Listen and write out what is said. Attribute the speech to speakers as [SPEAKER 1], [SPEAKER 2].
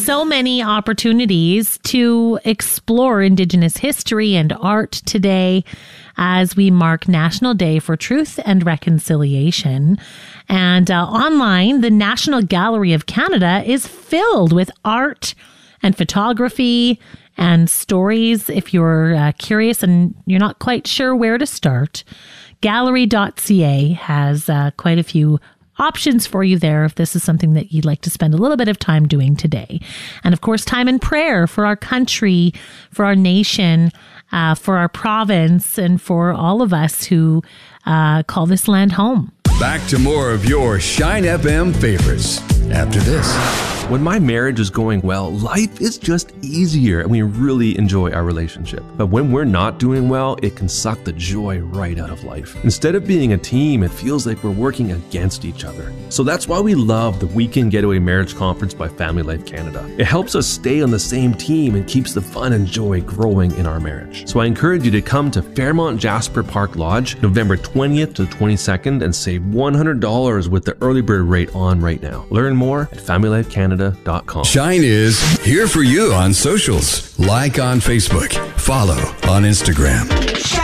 [SPEAKER 1] so many opportunities to explore Indigenous history and art today as we mark National Day for Truth and Reconciliation. And online, the National Gallery of Canada is filled with art and photography and stories. If you're curious and you're not quite sure where to start, gallery.ca has quite a few options for you there if this is something that you'd like to spend a little bit of time doing today. And of course, time in prayer for our country, for our nation, for our province, and for all of us who call this land home.
[SPEAKER 2] Back to more of your Shine FM favorites after this.
[SPEAKER 3] When my marriage is going well, life is just easier and we really enjoy our relationship. But when we're not doing well, it can suck the joy right out of life. Instead of being a team, it feels like we're working against each other. So that's why we love the Weekend Getaway Marriage Conference by Family Life Canada. It helps us stay on the same team and keeps the fun and joy growing in our marriage. So I encourage you to come to Fairmont Jasper Park Lodge, November 20th to 22nd, and save $100 with the early bird rate on right now. Learn more at FamilyLifeCanada.com.
[SPEAKER 2] Shine is here for you on socials. Like on Facebook. Follow on Instagram.